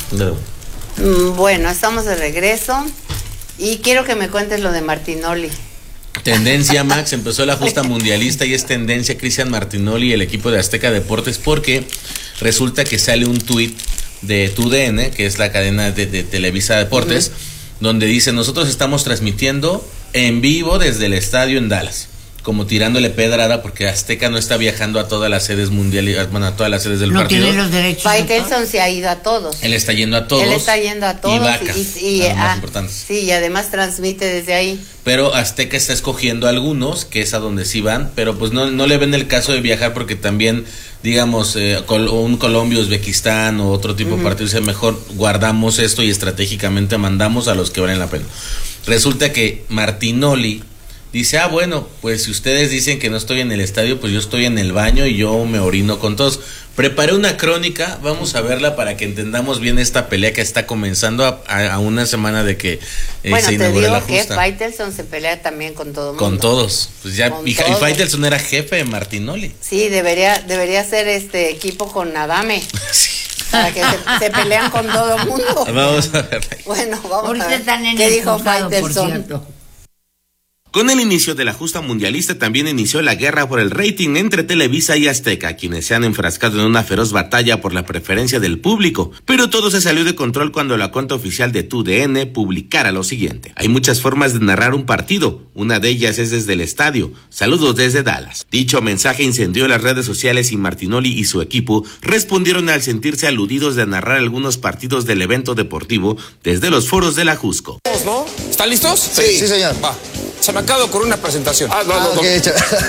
No. Bueno, estamos de regreso y quiero que me cuentes lo de Martinoli. Tendencia, Max, empezó la justa mundialista y es tendencia Cristian Martinoli y el equipo de Azteca Deportes, porque resulta que sale un tuit de TUDN, que es la cadena de Televisa Deportes, donde dice: nosotros estamos transmitiendo en vivo desde el estadio en Dallas, como tirándole pedrada porque Azteca no está viajando a todas las sedes mundiales, bueno, a todas las sedes del partido. No tiene los derechos. Faitelson se ha ido a todos. Él está yendo a todos. Y Vaca, y más importantes. sí, y además transmite desde ahí. Pero Azteca está escogiendo algunos, que es a donde sí van, pero pues no le ven el caso de viajar porque también, digamos, un Colombia, Uzbekistán o otro tipo de partido, dice: mejor guardamos esto y estratégicamente mandamos a los que valen la pena. Resulta que Martinoli dice: bueno, pues si ustedes dicen que no estoy en el estadio, pues yo estoy en el baño y yo me orino con todos. Preparé una crónica, vamos a verla para que entendamos bien esta pelea que está comenzando a una semana de que se inaugura la justa. Que Faitelson se pelea también con todo el mundo. Con todos, pues ya, y Faitelson era jefe de Martinoli. Sí, debería ser equipo con Adame. Sí. Para que se pelean con todo el mundo. Vamos a ver. Bueno, vamos a ver. ¿Qué dijo Faitelson? Con el inicio de la justa mundialista también inició la guerra por el rating entre Televisa y Azteca, quienes se han enfrascado en una feroz batalla por la preferencia del público, pero todo se salió de control cuando la cuenta oficial de TUDN publicara lo siguiente: hay muchas formas de narrar un partido, una de ellas es desde el estadio, saludos desde Dallas. Dicho mensaje incendió las redes sociales y Martinoli y su equipo respondieron al sentirse aludidos de narrar algunos partidos del evento deportivo desde los foros de la Jusco. ¿No? ¿Están listos? Sí, señor. Va. Se me acaba de ocurrir una presentación. Okay.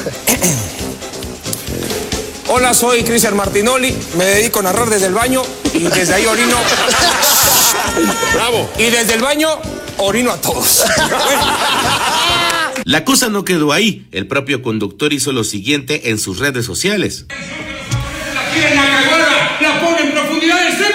Hola, soy Cristian Martinoli. Me dedico a narrar desde el baño y desde ahí orino. ¡Bravo! Y desde el baño orino a todos. La cosa no quedó ahí. El propio conductor hizo lo siguiente en sus redes sociales. La quieren la caguada, la pone en profundidades.